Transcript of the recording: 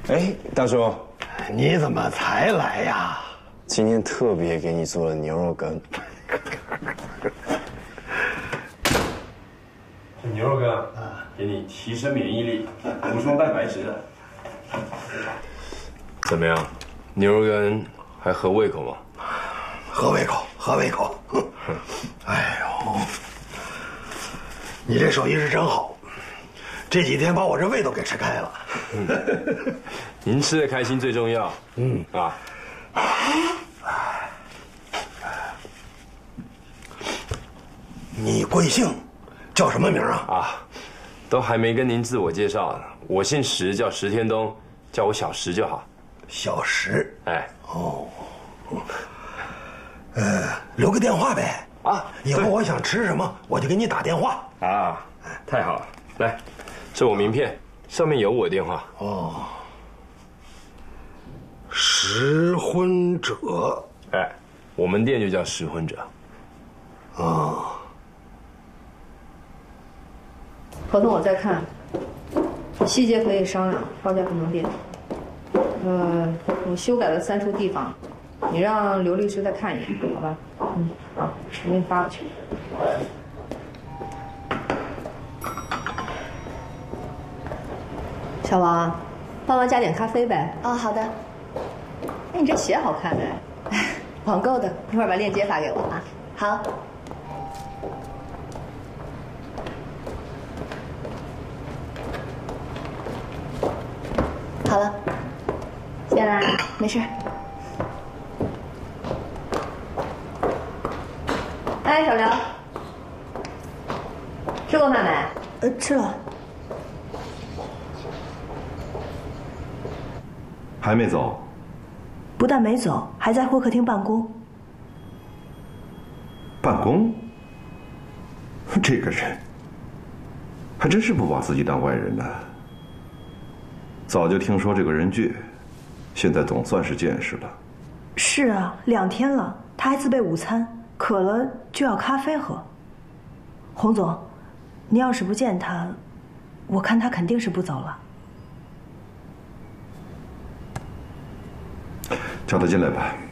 哎，大叔， 你怎么才来呀？ 今天特别给你做了牛肉羹。 这牛肉羹给你提升免疫力，补充蛋白质的。怎么样？牛肉羹还合胃口吗？ 合胃口，合胃口。哎呦，你这手艺是真好，这几天把我这胃都给吃开了。 您吃的开心最重要。啊。 你贵姓？叫什么名啊？ 啊，都还没跟您自我介绍呢。我姓石，叫石天东，叫我小石就好。 小石。 哎。 哦。留个电话呗。啊，以后我想吃什么，我就给你打电话。 啊，太好了。来，这我名片，上面有我电话。 哦。食荤者。 哎，我们店就叫食荤者。 啊。 合同我再看，细节可以商量，报价不能变。我修改了3处地方，你让刘律师再看一眼，好吧？好，我给你发过去。小王，帮忙加点咖啡呗。 哦，好的。 哎，你这鞋好看哎， 网购的， 一会儿把链接发给我啊。 好。好了， 谢啦， 没事。 哎，小刘，吃过饭没？ 吃了。 还没走？ 不但没走，还在会客厅办公。 办公？这个人还真是不把自己当外人呢。早就听说这个人倔，现在总算是见识了。 是啊，2天了，他还自备午餐，渴了就要咖啡喝。洪总，你要是不见他，我看他肯定是不走了。 叫他进来吧。